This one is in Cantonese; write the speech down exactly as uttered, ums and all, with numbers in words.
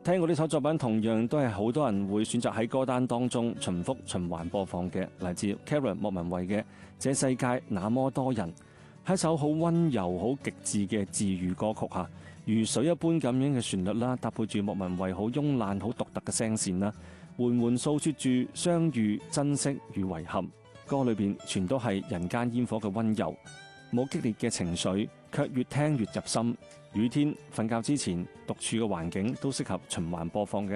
聽過呢首作品，同樣都係好多人會選擇喺歌單當中重複循環播放嘅，嚟自 Karen 莫文蔚嘅《這世界那麼多人》，係一首好溫柔、好極致嘅治癒歌曲嚇，如水一般咁樣嘅旋律啦，搭配住莫文蔚好慵懶、好獨特嘅聲線啦，緩緩訴說住相遇、珍惜與遺憾。歌裏邊全都係人間煙火嘅溫柔，冇激烈嘅情緒，卻越聽越入心。雨天、瞓覺之前、獨處嘅環境都適合循環播放嘅。